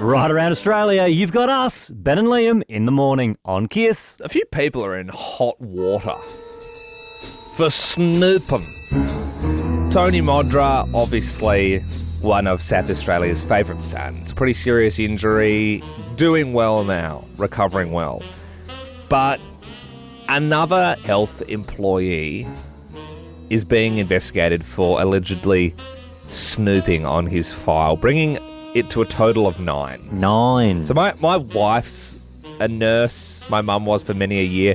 Right around Australia, you've got us, Ben and Liam, in the morning on Kiss. A few people are in hot water for snooping. Tony Modra, obviously one of South Australia's favourite sons. Pretty serious injury, doing well now, recovering well. But another health employee is being investigated for allegedly snooping on his file, bringing it to a total of 9. 9. So my wife's a nurse. My mum was for many a year.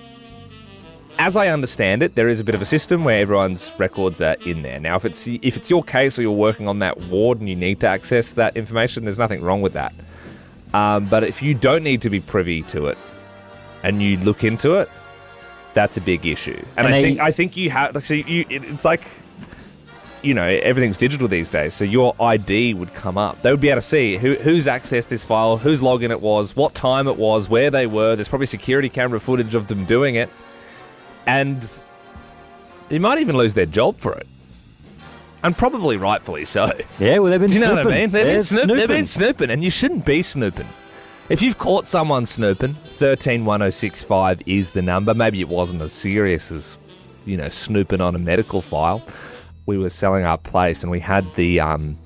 As I understand it, there is a bit of a system where everyone's records are in there. Now, if it's your case or you're working on that ward and you need to access that information, there's nothing wrong with that. But if you don't need to be privy to it and you look into it, that's a big issue. And I think you have. So it's like, you know, everything's digital these days. So your ID would come up. They would be able to see who's accessed this file, whose login it was, what time it was, where they were. There's probably security camera footage of them doing it. And they might even lose their job for it. And probably rightfully so. Yeah, well, they've been snooping. Do you know what I mean? They've been snooping. snooping, and you shouldn't be snooping. If you've caught someone snooping, 131065 is the number. Maybe it wasn't as serious as, you know, snooping on a medical file. We were selling our place, and we had the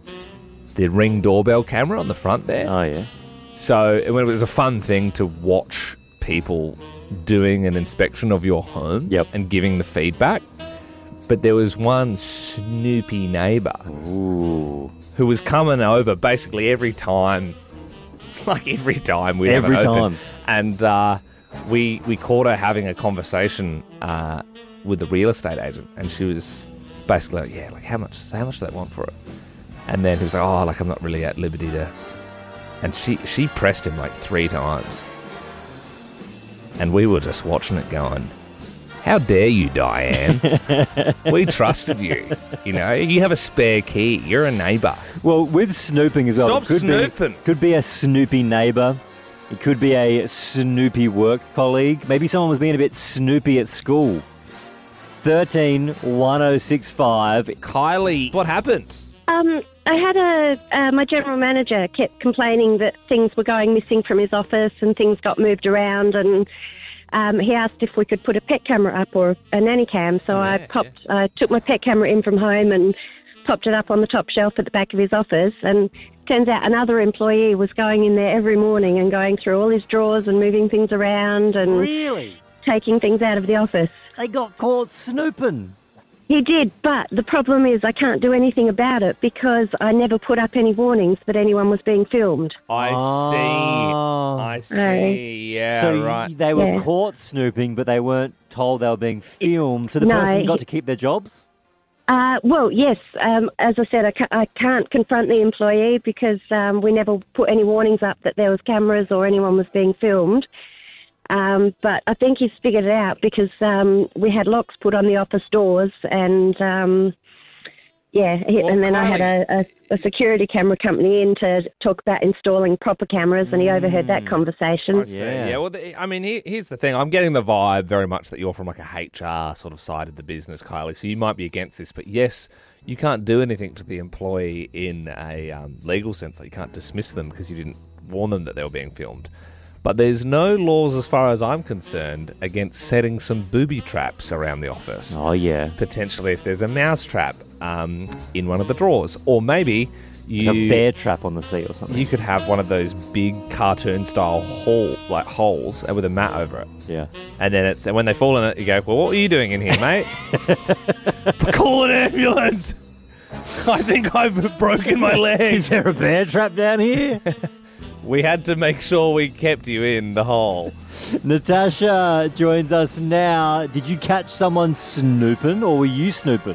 Ring doorbell camera on the front there. Oh, yeah. So it was a fun thing to watch people doing an inspection of your home and giving the feedback. But there was one snoopy neighbour who was coming over basically every time. Like every time we have it open. And we caught her having a conversation with the real estate agent, and she was basically like, yeah, like how much do they want for it? And then he was like, oh, like I'm not really at liberty to. And she pressed him like 3 times. And we were just watching it going, how dare you, Diane? We trusted you. You know, you have a spare key. You're a neighbour. Well, with snooping as well. Stop snooping. Could be a snoopy neighbour. It could be a snoopy work colleague. Maybe someone was being a bit snoopy at school. 131065. Kylie, what happened? I had my general manager kept complaining that things were going missing from his office and things got moved around, and he asked if we could put a pet camera up or a nanny cam. So I took my pet camera in from home and popped it up on the top shelf at the back of his office, and turns out another employee was going in there every morning and going through all his drawers and moving things around and taking things out of the office. They got caught snooping. He did, but the problem is I can't do anything about it because I never put up any warnings that anyone was being filmed. I see. Yeah, so right. They were caught snooping, but they weren't told they were being filmed. So the person got to keep their jobs? Well, yes. As I said, I can't confront the employee because we never put any warnings up that there was cameras or anyone was being filmed. But I think he's figured it out because we had locks put on the office doors and, and then I had a security camera company in to talk about installing proper cameras and he overheard that conversation. I see. Yeah, well, here's the thing. I'm getting the vibe very much that you're from like a HR sort of side of the business, Kylie, so you might be against this. But yes, you can't do anything to the employee in a legal sense. Like you can't dismiss them because you didn't warn them that they were being filmed. But there's no laws, as far as I'm concerned, against setting some booby traps around the office. Oh, yeah. Potentially if there's a mouse trap in one of the drawers. Or maybe like a bear trap on the seat or something. You could have one of those big cartoon-style holes with a mat over it. Yeah. And then and when they fall in it, you go, well, what were you doing in here, mate? Call an ambulance! I think I've broken my leg. Is there a bear trap down here? We had to make sure we kept you in the hole. Natasha joins us now. Did you catch someone snooping or were you snooping?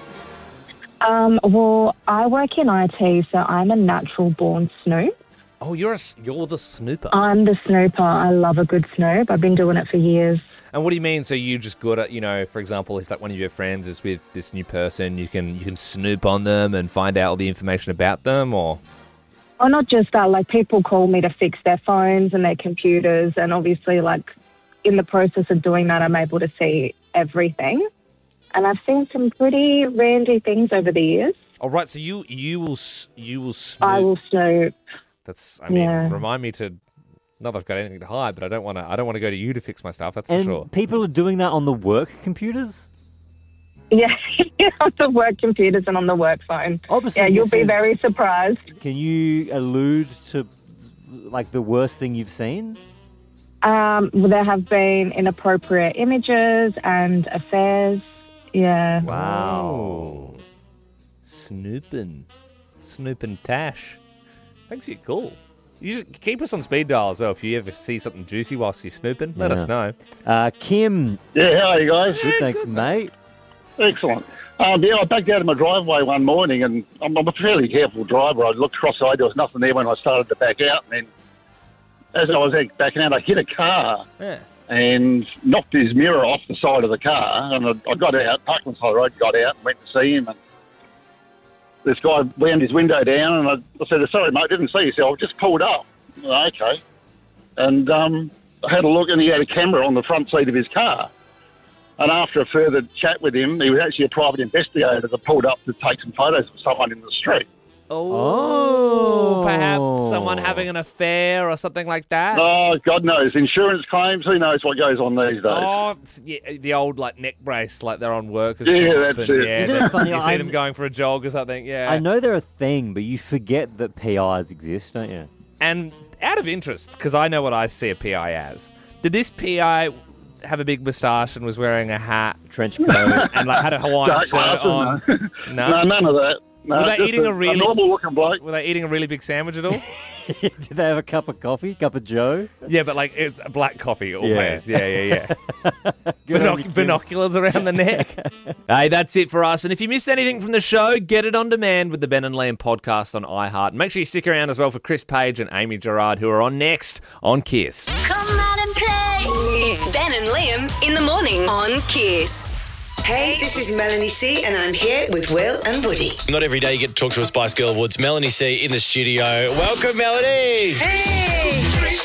Well, I work in IT, so I'm a natural-born snoop. Oh, you're the snooper. I'm the snooper. I love a good snoop. I've been doing it for years. And what do you mean? So you just good at, for example, if like one of your friends is with this new person, you can snoop on them and find out all the information about them, or? Oh, not just that. Like, people call me to fix their phones and their computers, and obviously, like, in the process of doing that, I'm able to see everything. And I've seen some pretty randy things over the years. Oh, right. So you will snoop. I will snoop. Remind me to. Not that I've got anything to hide, but I don't want to go to you to fix my stuff. That's for sure. People are doing that on the work computers. Yeah, on the work computers and on the work phone. Obviously, yeah, you'll be very surprised. Can you allude to like the worst thing you've seen? There have been inappropriate images and affairs. Yeah. Wow. Snooping Tash. Thanks, you're cool. You should keep us on speed dial as well. If you ever see something juicy whilst you're snooping, let us know. Kim. Yeah, how are you guys? Good, thanks, mate. Excellent. I backed out of my driveway one morning, and I'm a fairly careful driver. I looked cross-eyed. There was nothing there when I started to back out. And then as I was backing out, I hit a car and knocked his mirror off the side of the car. And I got out, parked on the side of the road, got out and went to see him. And this guy wound his window down, and I said, sorry, mate, I didn't see you. He said, I just pulled up. Okay. And I had a look, and he had a camera on the front seat of his car. And after a further chat with him, he was actually a private investigator that pulled up to take some photos of someone in the street. Perhaps someone having an affair or something like that. Oh, God knows. Insurance claims, who knows what goes on these days. Oh, the old neck brace, like they're on workers' Yeah, comp, that's it. Isn't it funny? You see them going for a jog or something, yeah. I know they're a thing, but you forget that PIs exist, don't you? And out of interest, because I know what I see a PI as, did this PI have a big moustache and was wearing a hat, trench coat, and had a Hawaiian shirt on? No, none of that. No, were they eating a normal looking bloke? Were they eating a really big sandwich at all? Did they have a cup of coffee, cup of Joe? Yeah, but it's a black coffee always. Yeah. Binoculars around the neck. Hey, that's it for us. And if you missed anything from the show, get it on demand with the Ben and Liam podcast on iHeart. And make sure you stick around as well for Chris Page and Amy Gerard, who are on next on Kiss. Come out and play. It's Ben and Liam in the morning on Kiss. Hey, this is Melanie C, and I'm here with Will and Woody. Not every day you get to talk to a Spice Girl Woods. Melanie C in the studio. Welcome, Melanie. Hey!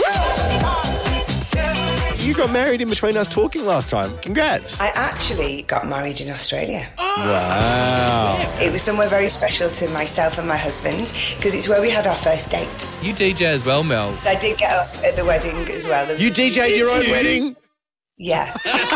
You got married in between us talking last time. Congrats. I actually got married in Australia. Wow. It was somewhere very special to myself and my husband because it's where we had our first date. You DJ as well, Mel. I did get up at the wedding as well. You DJ'd your own wedding? Yeah.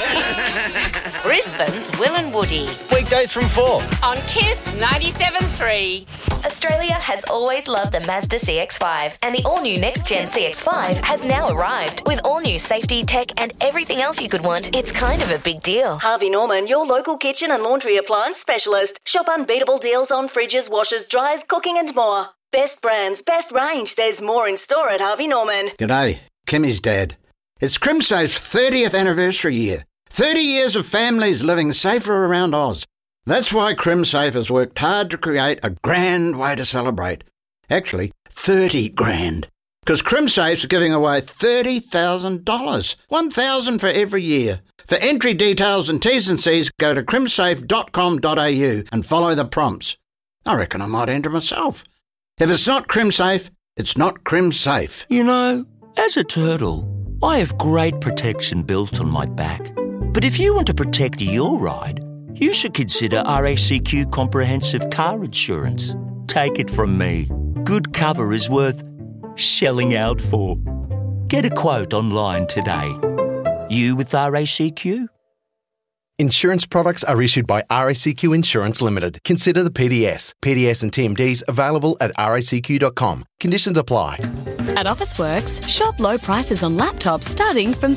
Brisbane's Will and Woody. Weekdays from 4. On Kiss 97.3. Australia has always loved the Mazda CX-5, and the all-new next-gen CX-5 has now arrived. With all-new safety, tech, and everything else you could want, it's kind of a big deal. Harvey Norman, your local kitchen and laundry appliance specialist. Shop unbeatable deals on fridges, washers, dryers, cooking and more. Best brands, best range. There's more in store at Harvey Norman. G'day, Kimmy's dad. It's CrimSafe's 30th anniversary year. 30 years of families living safer around Oz. That's why CrimSafe has worked hard to create a grand way to celebrate. Actually, 30 grand. Because CrimSafe's giving away $30,000. $1,000 for every year. For entry details and T's and C's, go to crimsafe.com.au and follow the prompts. I reckon I might enter myself. If it's not CrimSafe, it's not CrimSafe. You know, as a turtle, I have great protection built on my back. But if you want to protect your ride, you should consider RACQ Comprehensive Car Insurance. Take it from me. Good cover is worth shelling out for. Get a quote online today. You with RACQ? Insurance products are issued by RACQ Insurance Limited. Consider the PDS. PDS and TMDs available at racq.com. Conditions apply. At Officeworks, shop low prices on laptops starting from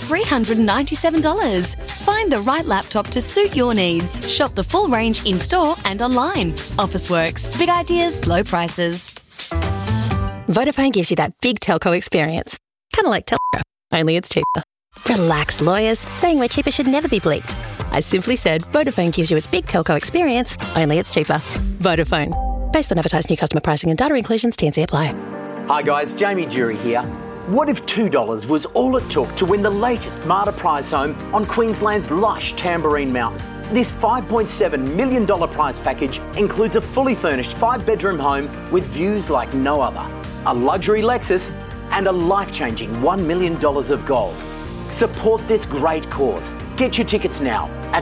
$397. Find the right laptop to suit your needs. Shop the full range in-store and online. Officeworks. Big ideas, low prices. Vodafone gives you that big telco experience. Kind of like Telco, only it's cheaper. Relax, lawyers. Saying we're cheaper should never be bleeped. I simply said Vodafone gives you its big telco experience, only it's cheaper. Vodafone. Based on advertised new customer pricing and data inclusions, T&C apply. Hi guys, Jamie Jury here. What if $2 was all it took to win the latest Marta prize home on Queensland's lush Tamborine Mountain? This $5.7 million prize package includes a fully furnished 5-bedroom home with views like no other, a luxury Lexus and a life-changing $1 million of gold. Support this great cause. Get your tickets now at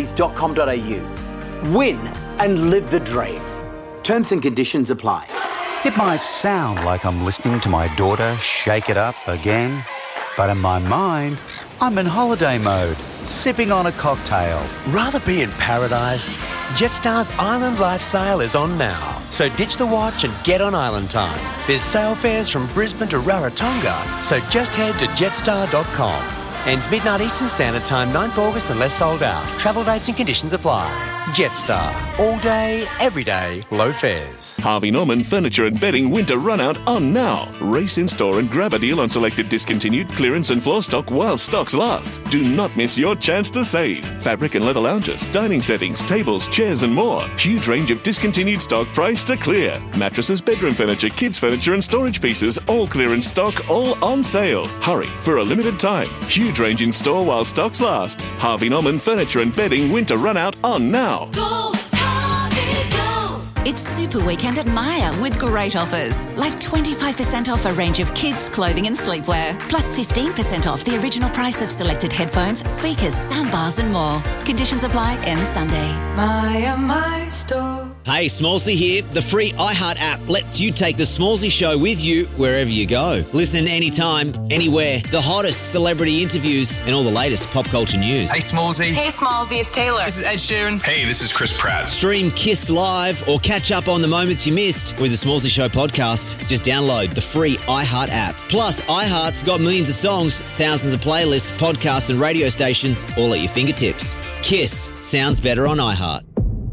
martalotteries.com.au. Win and live the dream. Terms and conditions apply. It might sound like I'm listening to my daughter shake it up again, but in my mind, I'm in holiday mode, sipping on a cocktail. Rather be in paradise? Jetstar's Island Life sale is on now. So ditch the watch and get on island time. There's sale fares from Brisbane to Rarotonga, so just head to jetstar.com. Ends midnight Eastern Standard Time, 9th August unless sold out. Travel dates and conditions apply. Jetstar. All day, every day, low fares. Harvey Norman Furniture and Bedding Winter Run Out on now. Race in store and grab a deal on selected discontinued clearance and floor stock while stocks last. Do not miss your chance to save. Fabric and leather lounges, dining settings, tables, chairs and more. Huge range of discontinued stock priced to clear. Mattresses, bedroom furniture, kids furniture and storage pieces, all clearance stock, all on sale. Hurry for a limited time. Huge range in store while stocks last. Harvey Norman Furniture and Bedding Winter Run Out on now. Go, Harvey, go! It's Super Weekend at Myer with great offers, like 25% off a range of kids' clothing and sleepwear, plus 15% off the original price of selected headphones, speakers, soundbars and more. Conditions apply end Sunday. Myer, my store. Hey, Smallsy here. The free iHeart app lets you take the Smallsy show with you wherever you go. Listen anytime, anywhere. The hottest celebrity interviews and all the latest pop culture news. Hey, Smallsy. Hey, Smallsy, it's Taylor. This is Ed Sheeran. Hey, this is Chris Pratt. Stream Kiss Live or catch up on the moments you missed with the Smallsy Show podcast. Just download the free iHeart app. Plus, iHeart's got millions of songs, thousands of playlists, podcasts and radio stations all at your fingertips. Kiss sounds better on iHeart.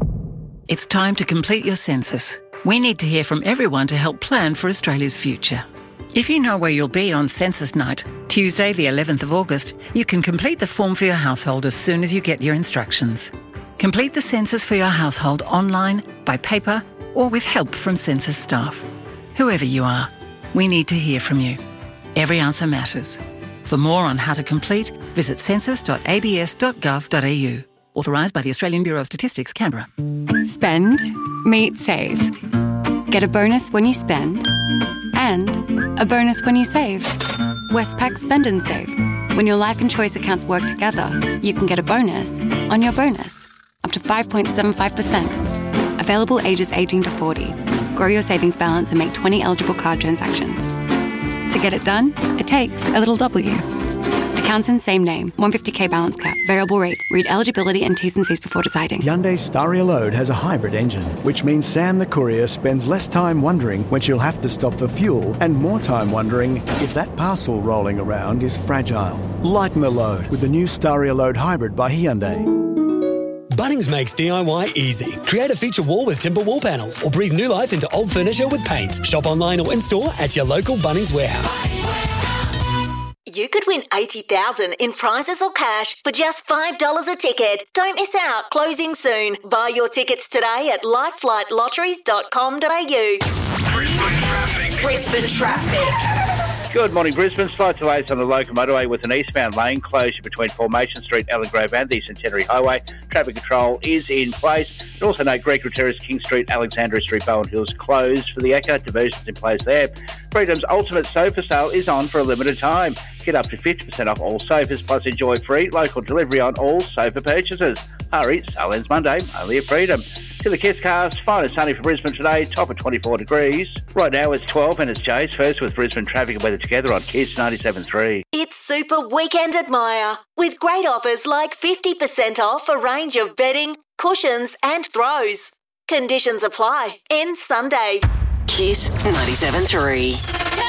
It's time to complete your census. We need to hear from everyone to help plan for Australia's future. If you know where you'll be on census night, Tuesday the 11th of August, you can complete the form for your household as soon as you get your instructions. Complete the census for your household online, by paper, or with help from census staff. Whoever you are, we need to hear from you. Every answer matters. For more on how to complete, visit census.abs.gov.au. Authorised by the Australian Bureau of Statistics, Canberra. Spend, meet, save. Get a bonus when you spend and a bonus when you save. Westpac Spend and Save. When your life and choice accounts work together, you can get a bonus on your bonus, up to 5.75%. Available ages 18 to 40. Grow your savings balance and make 20 eligible card transactions. To get it done, it takes a little W. Accounts in same name, 150k balance cap, variable rate. Read eligibility and T's and C's before deciding. Hyundai Staria Load has a hybrid engine, which means Sam the courier spends less time wondering when she'll have to stop for fuel and more time wondering if that parcel rolling around is fragile. Lighten the load with the new Staria Load Hybrid by Hyundai. Bunnings makes DIY easy. Create a feature wall with timber wall panels or breathe new life into old furniture with paint. Shop online or in-store at your local Bunnings warehouse. You could win $80,000 in prizes or cash for just $5 a ticket. Don't miss out. Closing soon. Buy your tickets today at lifeflightlotteries.com.au. Brisbane traffic. Good morning, Brisbane. Slight delays on the local motorway with an eastbound lane closure between Formation Street, Ellen Grove and the Centenary Highway. Traffic control is in place. And also note Greco Terrace, King Street, Alexandria Street, Bowen Hills closed for the Echo. Diversions in place there. Freedom's Ultimate Sofa Sale is on for a limited time. Get up to 50% off all sofas, plus enjoy free local delivery on all sofa purchases. Hurry, sale ends Monday, only at Freedom. To the Kiss Cast, fine and sunny for Brisbane today, top at 24 degrees. Right now it's 12 and it's Jace. First with Brisbane traffic and weather together on Kiss 97.3. It's Super Weekend at Myer, with great offers like 50% off a range of bedding, cushions and throws. Conditions apply. End Sunday. Kiss 97.3.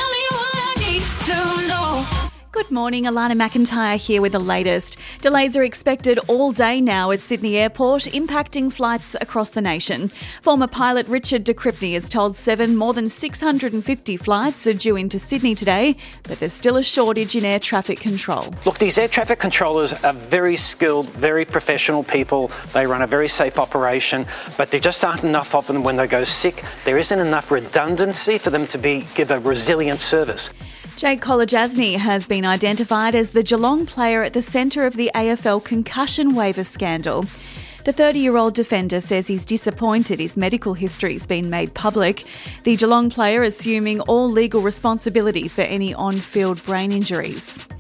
Good morning, Alana McIntyre here with the latest. Delays are expected all day now at Sydney Airport, impacting flights across the nation. Former pilot Richard de Cripney has told Seven more than 650 flights are due into Sydney today, but there's still a shortage in air traffic control. Look, these air traffic controllers are very skilled, very professional people. They run a very safe operation, but there just aren't enough of them when they go sick. There isn't enough redundancy for them to give a resilient service. Jake Kolodjasny has been identified as the Geelong player at the centre of the AFL concussion waiver scandal. The 30-year-old defender says he's disappointed his medical history's been made public. The Geelong player assuming all legal responsibility for any on-field brain injuries.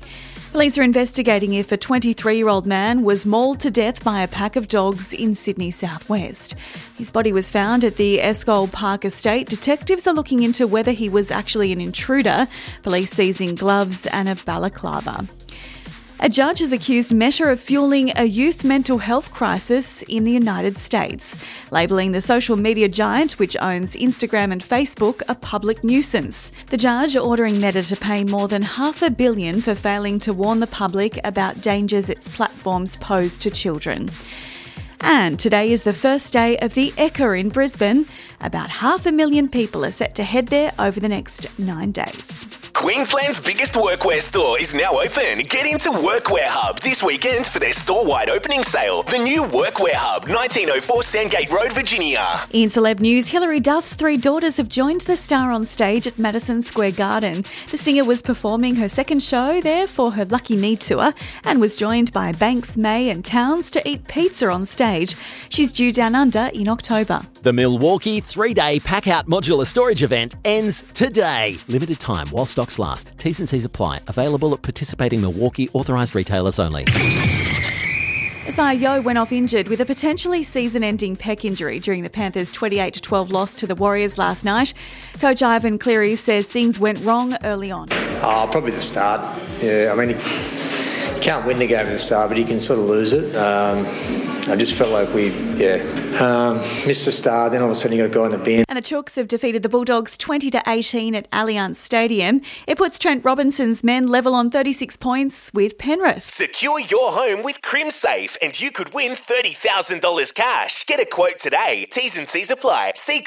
Police are investigating if a 23-year-old man was mauled to death by a pack of dogs in Sydney southwest. His body was found at the Escole Park estate. Detectives are looking into whether he was actually an intruder. Police seizing gloves and a balaclava. A judge has accused Meta of fueling a youth mental health crisis in the United States, labelling the social media giant, which owns Instagram and Facebook, a public nuisance. The judge ordering Meta to pay more than $500 million for failing to warn the public about dangers its platforms pose to children. And today is the first day of the Ekka in Brisbane. About 500,000 people are set to head there over the next 9 days. Queensland's biggest workwear store is now open. Get into Workwear Hub this weekend for their store-wide opening sale. The new Workwear Hub, 1904 Sandgate Road, Virginia. In celeb news, Hilary Duff's 3 daughters have joined the star on stage at Madison Square Garden. The singer was performing her second show there for her Lucky Me tour and was joined by Banks, May and Towns to eat pizza on stage. She's due down under in October. The Milwaukee 3-day pack-out modular storage event ends today. Limited time while stocks last. T's and C's apply. Available at participating Milwaukee authorised retailers only. Isaiah Yeo went off injured with a potentially season-ending pec injury during the Panthers' 28-12 loss to the Warriors last night. Coach Ivan Cleary says things went wrong early on. Probably the start. Yeah, I mean, you can't win the game at the start, but you can sort of lose it. I just felt like we missed the start, then all of a sudden you got to go on the bin. And the Chooks have defeated the Bulldogs 20-18 at Allianz Stadium. It puts Trent Robinson's men level on 36 points with Penrith. Secure your home with CrimSafe and you could win $30,000 cash. Get a quote today. T's and C's apply. See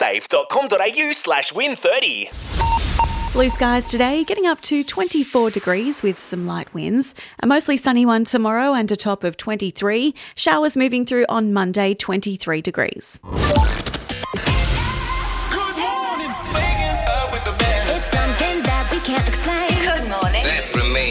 crimsafe.com.au/win30. Blue skies today, getting up to 24 degrees with some light winds. A mostly sunny one tomorrow and a top of 23. Showers moving through on Monday, 23 degrees. It's something that we can't explain. Good morning.